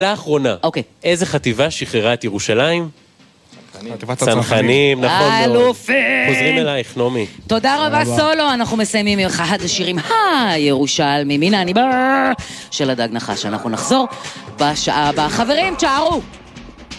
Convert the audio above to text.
לאחרונה, איזה חטיבה שחררה את ירושלים? צנחנים, נכון מאוד. חוזרים אלייך, נעמי. תודה רבה סולו, אנחנו מסיימים עם אחד השירים הירושלמי, מינה אני בר של הדג נחש. אנחנו נחזור בשעה הבאה. חברים, תשארו!